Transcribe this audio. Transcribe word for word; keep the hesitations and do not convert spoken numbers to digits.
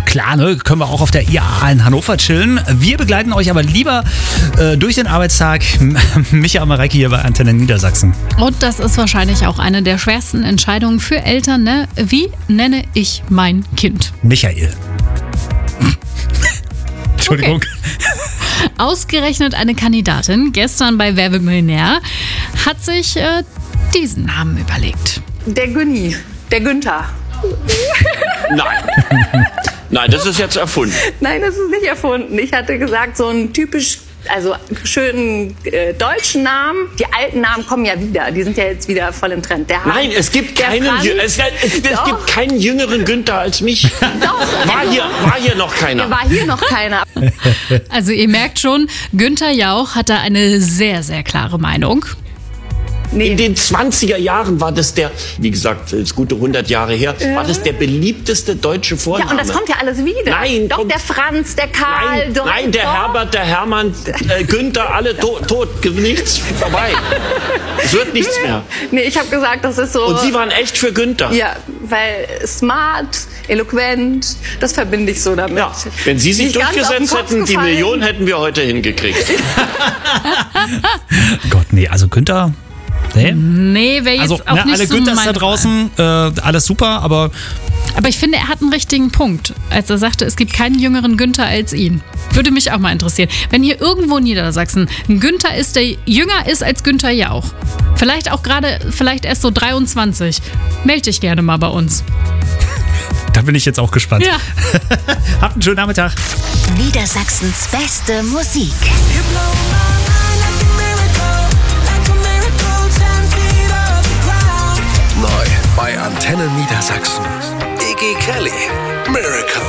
klar, ne, können wir auch auf der I A A in Hannover chillen. Wir begleiten euch aber lieber äh, durch den Arbeitstag. Micha und Mareike hier bei Antenne Niedersachsen. Und das ist wahrscheinlich auch eine der schwersten Entscheidungen für Eltern, ne? Wie nenne ich mein Kind? Michael. Entschuldigung. Okay. Ausgerechnet eine Kandidatin gestern bei Wer wird Millionär hat sich äh, diesen Namen überlegt. Der Günni, der Günther. Nein. Nein, das ist jetzt erfunden. Nein, das ist nicht erfunden. Ich hatte gesagt, so einen typisch, also schönen äh, deutschen Namen. Die alten Namen kommen ja wieder. Die sind ja jetzt wieder voll im Trend. Der Nein, es gibt keinen, Franz, es, es, es gibt keinen jüngeren Günther als mich. Doch. War hier, war hier noch keiner. War hier noch keiner. Also ihr merkt schon, Günther Jauch hat da eine sehr, sehr klare Meinung. In den zwanziger Jahren war das der, wie gesagt, das ist gute hundert Jahre her, ja. war das der beliebteste deutsche Vorname. Ja, und das kommt ja alles wieder. Nein. Doch, kommt, der Franz, der Karl. Nein, doch, nein der doch. Herbert, der Hermann, äh, Günther, alle to tot, nichts vorbei. Es wird nichts mehr. Nee, ich habe gesagt, das ist so... Und Sie waren echt für Günther? Ja, weil smart, eloquent, das verbinde ich so damit. Ja, wenn Sie sich Nicht ganz auf den durchgesetzt Kopf hätten, die gefallen. Million hätten wir heute hingekriegt. Gott, nee, also Günther... Nee, nee wäre jetzt also, auch ne, nicht alle so Günthers mein da draußen, äh, alles super, aber... Aber ich finde, er hat einen richtigen Punkt, als er sagte, es gibt keinen jüngeren Günther als ihn. Würde mich auch mal interessieren. Wenn hier irgendwo in Niedersachsen ein Günther ist, der jünger ist als Günther Jauch, vielleicht auch gerade, vielleicht erst so dreiundzwanzig, melde dich gerne mal bei uns. Da bin ich jetzt auch gespannt. Ja. Habt einen schönen Nachmittag. Niedersachsens beste Musik. Neu bei Antenne Niedersachsen. Iggy Kelly, Miracle.